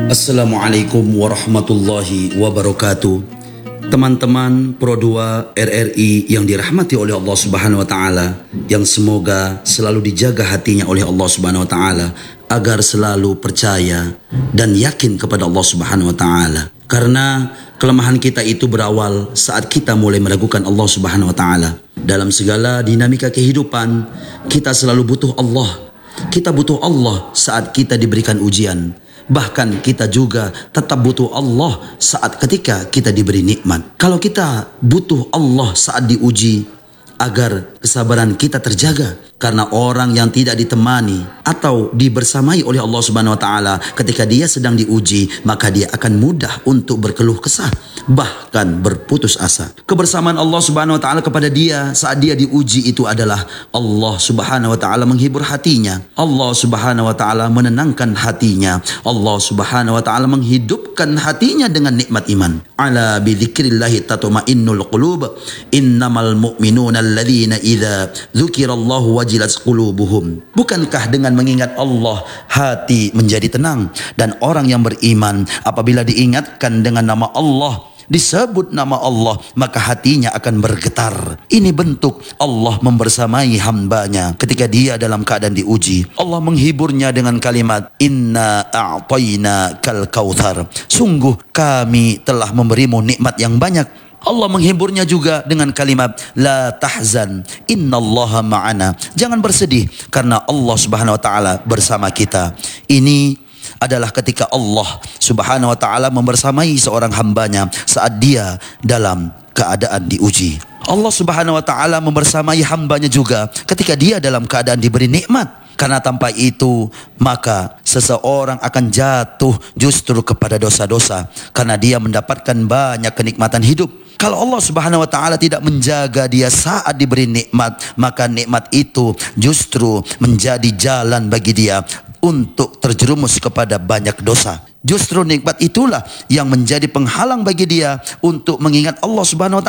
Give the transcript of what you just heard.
Assalamualaikum warahmatullahi wabarakatuh. Teman-teman Pro 2 RRI yang dirahmati oleh Allah Subhanahu wa taala, yang semoga selalu dijaga hatinya oleh Allah Subhanahu wa taala agar selalu percaya dan yakin kepada Allah Subhanahu wa taala. Karena kelemahan kita itu berawal saat kita mulai meragukan Allah Subhanahu wa taala. Dalam segala dinamika kehidupan, kita selalu butuh Allah. Kita butuh Allah saat kita diberikan ujian. Bahkan kita juga tetap butuh Allah saat ketika kita diberi nikmat. Kalau kita butuh Allah saat diuji, agar kesabaran kita terjaga. Karena orang yang tidak ditemani atau dibersamai oleh Allah Subhanahu wa taala ketika dia sedang diuji, maka dia akan mudah untuk berkeluh kesah, bahkan berputus asa. Kebersamaan Allah Subhanahu wa taala kepada dia saat dia diuji itu adalah Allah Subhanahu wa taala menghibur hatinya. Allah Subhanahu wa taala menenangkan hatinya. Allah Subhanahu wa taala menghidupkan hatinya dengan nikmat iman. Ala bi dzikrillah tatma'innul qulub. Innamal mu'minuna alladzina idza dzukirallahu wajilat qulubuhum. Bukankah dengan mengingat Allah hati menjadi tenang? Dan orang yang beriman apabila diingatkan dengan nama Allah, disebut nama Allah, maka hatinya akan bergetar. Ini bentuk Allah membersamai hambanya ketika dia dalam keadaan diuji. Allah menghiburnya dengan kalimat Inna a'tayna kal kautsar. Sungguh kami telah memberimu nikmat yang banyak. Allah menghiburnya juga dengan kalimat La tahzan innallaha ma'ana. Jangan bersedih karena Allah Subhanahu wa taala bersama kita. Ini adalah ketika Allah Subhanahu wa taala membersamai seorang hambanya saat dia dalam keadaan diuji. Allah Subhanahu wa taala membersamai hambanya juga ketika dia dalam keadaan diberi nikmat. Karena tanpa itu maka seseorang akan jatuh justru kepada dosa-dosa karena dia mendapatkan banyak kenikmatan hidup. Kalau Allah Subhanahu wa taala tidak menjaga dia saat diberi nikmat, maka nikmat itu justru menjadi jalan bagi dia untuk terjerumus kepada banyak dosa. Justru nikmat itulah yang menjadi penghalang bagi dia untuk mengingat Allah Subhanahu wa taala.